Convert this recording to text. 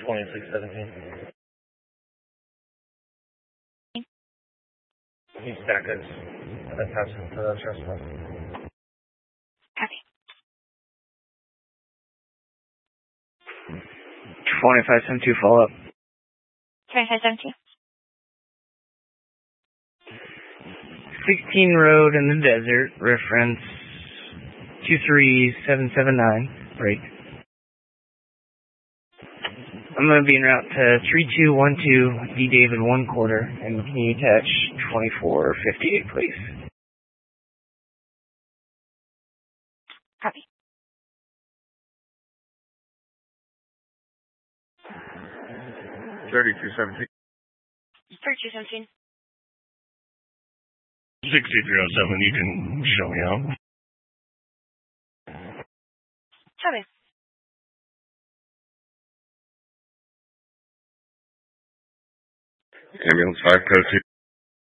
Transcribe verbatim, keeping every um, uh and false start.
twenty-six seventeen. He's back as attachment for the trust fund. Copy. twenty-five seventy-two, follow up. twenty-five seventy-two. sixteen Road in the Desert, reference two three seven seven nine, break. I'm going to be en route to three two one two D David one quarter, and can you attach twenty-four fifty-eight, please? Copy. thirty-two seventeen. thirty-two seventeen. sixty-three oh seven, you can show me out. Copy. Ambulance five code two.